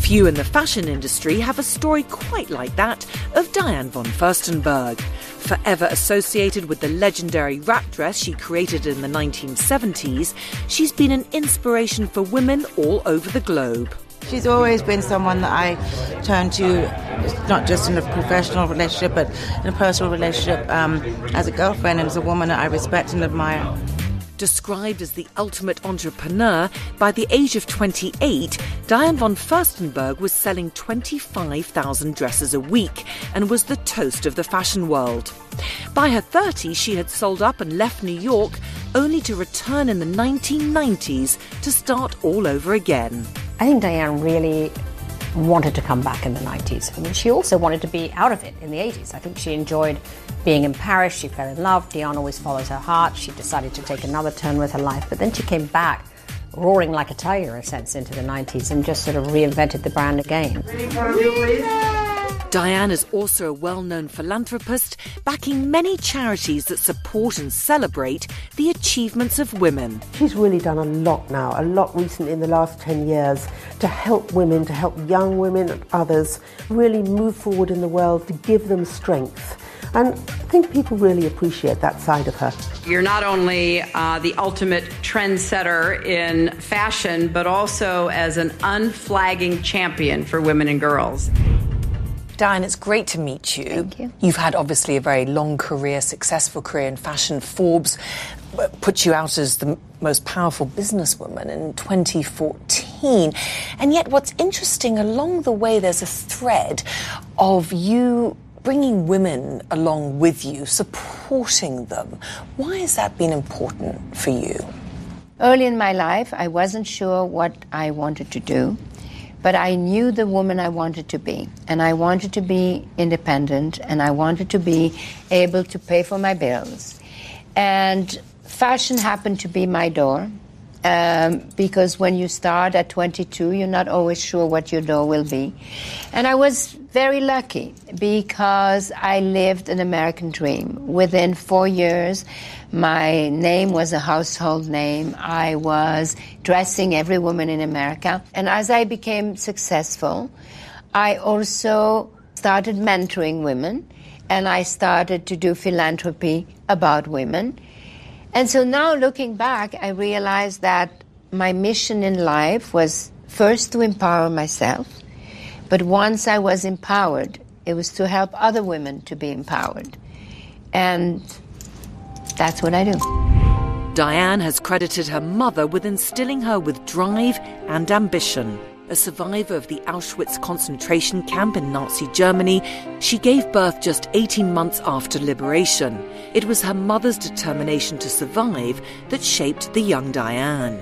Few in the fashion industry have a story quite like that of Diane von Furstenberg. Forever associated with the legendary wrap dress she created in the 1970s, she's been an inspiration for women all over the globe. She's always been someone that I turn to, not just in a professional relationship, but in a personal relationship, as a girlfriend and as a woman that I respect and admire. Described as the ultimate entrepreneur, by the age of 28, Diane von Furstenberg was selling 25,000 dresses a week and was the toast of the fashion world. By her 30s, she had sold up and left New York, only to return in the 1990s to start all over again. I think Diane really wanted to come back in the 90s. I mean, she also wanted to be out of it in the 80s. I think she enjoyed being in Paris. She fell in love. Diane always follows her heart. She decided to take another turn with her life. But then she came back roaring like a tiger, in a sense, into the 90s and just sort of reinvented the brand again. Diane is also a well-known philanthropist, backing many charities that support and celebrate the achievements of women. She's really done a lot now, a lot recently in the last 10 years, to help women, to help young women and others really move forward in the world, to give them strength. And I think people really appreciate that side of her. You're not only the ultimate trendsetter in fashion, but also as an unflagging champion for women and girls. Diane, it's great to meet you. Thank you. You've had obviously a very long career, successful career in fashion. Forbes put you out as the most powerful businesswoman in 2014. And yet what's interesting, along the way there's a thread of you bringing women along with you, supporting them. Why has that been important for you? Early in my life, I wasn't sure what I wanted to do. But I knew the woman I wanted to be, and I wanted to be independent, and I wanted to be able to pay for my bills. And fashion happened to be my door, because when you start at 22, you're not always sure what your door will be. And I was very lucky because I lived an American dream. Within 4 years, my name was a household name. I was dressing every woman in America. And as I became successful, I also started mentoring women, and I started to do philanthropy about women. And so now looking back, I realized that my mission in life was first to empower myself. But once I was empowered, it was to help other women to be empowered. And that's what I do. Diane has credited her mother with instilling her with drive and ambition. A survivor of the Auschwitz concentration camp in Nazi Germany, she gave birth just 18 months after liberation. It was her mother's determination to survive that shaped the young Diane.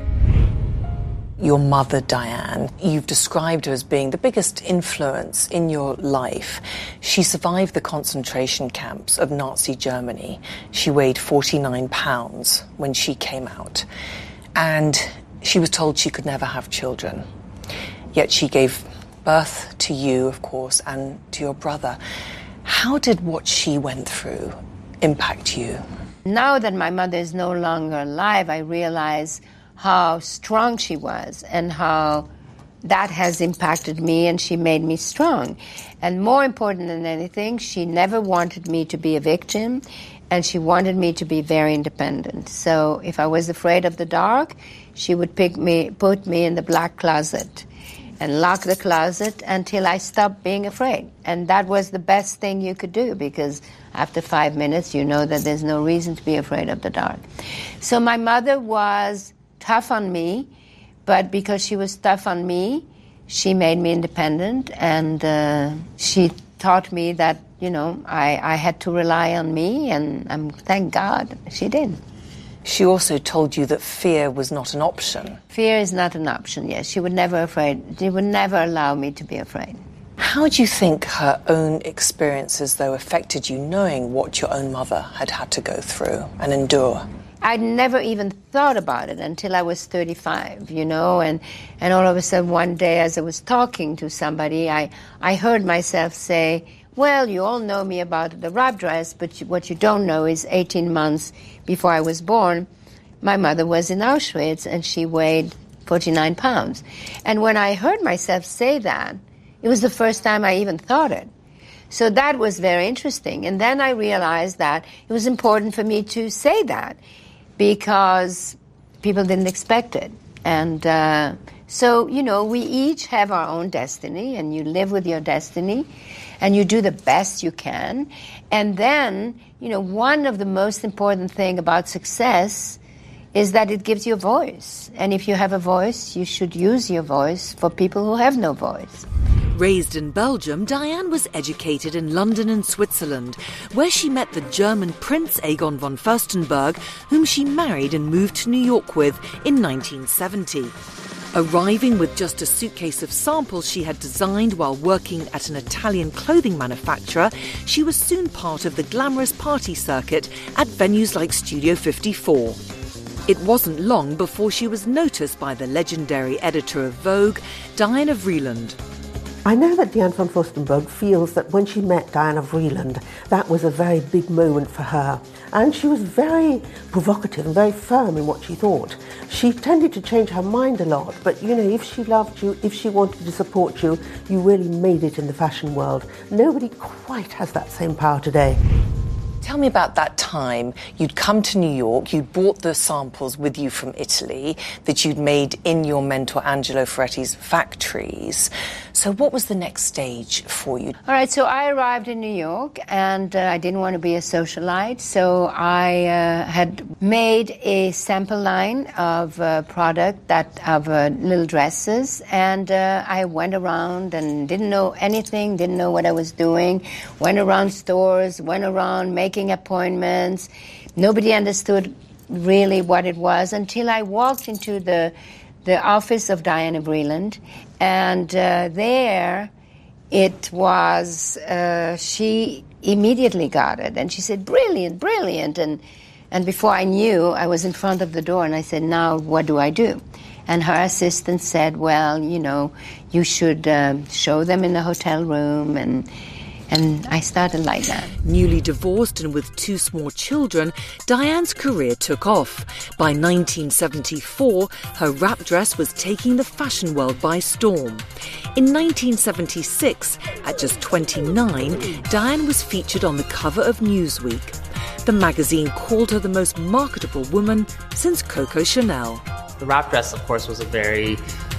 Your mother, Diane, you've described her as being the biggest influence in your life. She survived the concentration camps of Nazi Germany. She weighed 49 pounds when she came out. And she was told she could never have children. Yet she gave birth to you, of course, and to your brother. How did what she went through impact you? Now that my mother is no longer alive, I realize how strong she was and how that has impacted me, and she made me strong. And more important than anything, she never wanted me to be a victim, and she wanted me to be very independent. So if I was afraid of the dark, she would put me in the black closet and lock the closet until I stopped being afraid. And that was the best thing you could do, because after 5 minutes, you know that there's no reason to be afraid of the dark. So my mother was tough on me, but because she was tough on me, she made me independent, and she taught me that, you know, I had to rely on me, and thank God she did. She also told you that fear was not an option. Fear is not an option, yes. She would never allow me to be afraid. How do you think her own experiences, though, affected you, knowing what your own mother had had to go through and endure? I'd never even thought about it until I was 35, you know, and all of a sudden one day as I was talking to somebody, I heard myself say, well, you all know me about the wrap dress, but what you don't know is 18 months before I was born, my mother was in Auschwitz, and she weighed 49 pounds. And when I heard myself say that, it was the first time I even thought it. So that was very interesting. And then I realized that it was important for me to say that because people didn't expect it. And so, you know, we each have our own destiny, and you live with your destiny, and you do the best you can. And then, you know, one of the most important thing about success is that it gives you a voice. And if you have a voice, you should use your voice for people who have no voice. Raised in Belgium, Diane was educated in London and Switzerland, where she met the German Prince Egon von Furstenberg, whom she married and moved to New York with in 1970. Arriving with just a suitcase of samples she had designed while working at an Italian clothing manufacturer, she was soon part of the glamorous party circuit at venues like Studio 54. It wasn't long before she was noticed by the legendary editor of Vogue, Diana Vreeland. I know that Diane von Furstenberg feels that when she met Diana Vreeland, that was a very big moment for her. And she was very provocative and very firm in what she thought. She tended to change her mind a lot, but, you know, if she loved you, if she wanted to support you, you really made it in the fashion world. Nobody quite has that same power today. Tell me about that time. You'd come to New York, you'd brought the samples with you from Italy that you'd made in your mentor Angelo Ferretti's factories. So what was the next stage for you? All right, so I arrived in New York, and I didn't want to be a socialite, so I had made a sample line of product of little dresses, and I went around and didn't know anything, didn't know what I was doing, went around stores, went around making appointments. Nobody understood really what it was until I walked into the office of Diana Vreeland, and there it was, she immediately got it, and she said, brilliant, brilliant, and before I knew, I was in front of the door, and I said, now what do I do? And her assistant said, well, you know, you should show them in the hotel room, and I started like that. Newly divorced and with 2 small children, Diane's career took off. By 1974, her wrap dress was taking the fashion world by storm. In 1976, at just 29, Diane was featured on the cover of Newsweek. The magazine called her the most marketable woman since Coco Chanel. The wrap dress, of course, was a very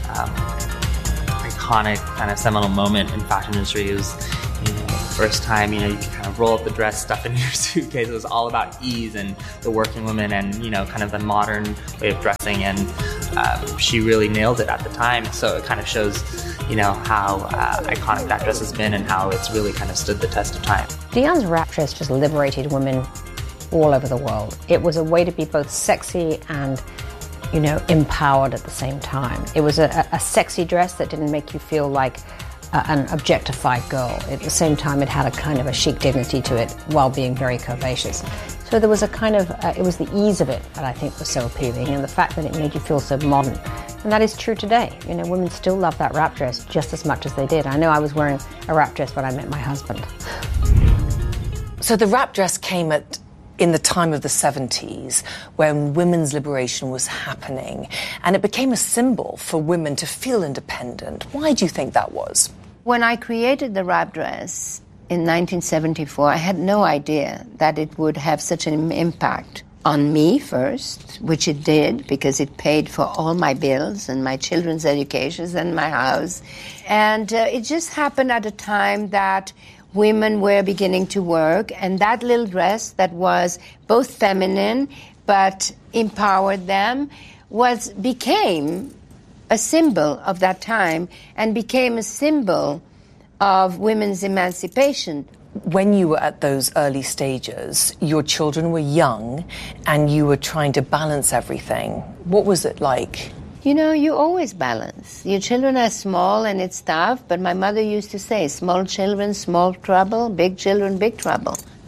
iconic, kind of seminal moment in fashion industry. It was, you know, first time, you know, you could kind of roll up the dress, stuff in your suitcase. It was all about ease and the working woman and, you know, kind of the modern way of dressing. And she really nailed it at the time. So it kind of shows, you know, how iconic that dress has been and how it's really kind of stood the test of time. Diane's wrap dress just liberated women all over the world. It was a way to be both sexy and, you know, empowered at the same time. It was a sexy dress that didn't make you feel like an objectified girl. At the same time, it had a kind of a chic dignity to it while being very curvaceous. So there was a kind of, it was the ease of it that I think was so appealing, and the fact that it made you feel so modern. And that is true today. You know, women still love that wrap dress just as much as they did. I know I was wearing a wrap dress when I met my husband. So the wrap dress came in the time of the 70s, when women's liberation was happening, and it became a symbol for women to feel independent. Why do you think that was? When I created the wrap dress in 1974, I had no idea that it would have such an impact on me first, which it did, because it paid for all my bills and my children's educations and my house. And it just happened at a time that women were beginning to work, and that little dress that was both feminine but empowered them became a symbol of that time and became a symbol of women's emancipation. When you were at those early stages, your children were young and you were trying to balance everything. What was it like? You know, you always balance. Your children are small and it's tough, but my mother used to say, small children, small trouble, big children, big trouble.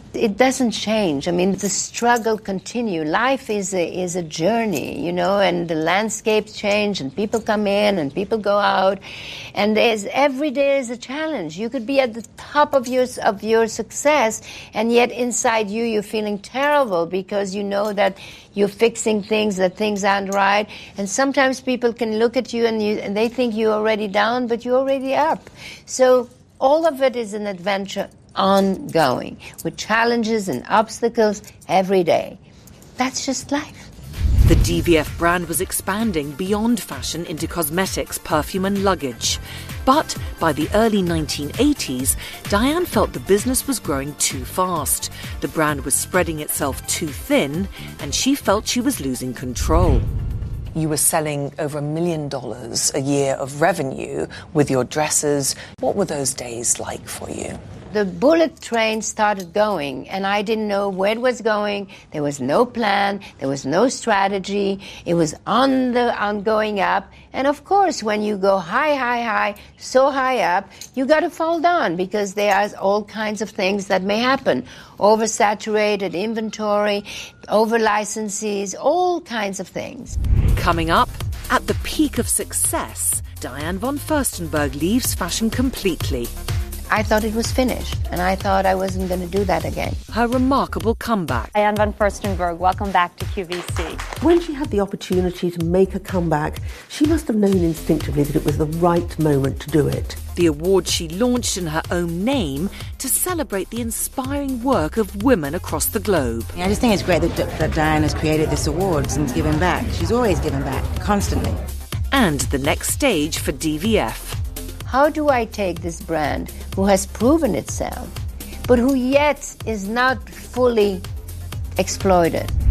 It doesn't change. I mean, the struggle continues. Life is a journey, you know, and the landscapes change, and people come in and people go out, and every day is a challenge. You could be at the top of your success, and yet inside you're feeling terrible because you know that you're fixing things, that things aren't right, and sometimes people can look at you and they think you're already down, but you're already up. So all of it is an adventure ongoing, with challenges and obstacles every day. That's just life. The DVF brand was expanding beyond fashion into cosmetics, perfume and luggage. But by the early 1980s, Diane felt the business was growing too fast. The brand was spreading itself too thin, and she felt she was losing control. You were selling over $1 million a year of revenue with your dresses. What were those days like for you? The bullet train started going, and I didn't know where it was going. There was no plan. There was no strategy. It was on going up. And of course, when you go high, so high up, you got to fall down because there are all kinds of things that may happen. Oversaturated inventory, over licenses, all kinds of things. Coming up, at the peak of success, Diane von Furstenberg leaves fashion completely. I thought it was finished, and I thought I wasn't going to do that again. Her remarkable comeback. Diane von Furstenberg, welcome back to QVC. When she had the opportunity to make a comeback, she must have known instinctively that it was the right moment to do it. The award she launched in her own name to celebrate the inspiring work of women across the globe. I just think it's great that Diane has created this awards and given back. She's always given back, constantly. And the next stage for DVF. How do I take this brand who has proven itself, but who yet is not fully exploited?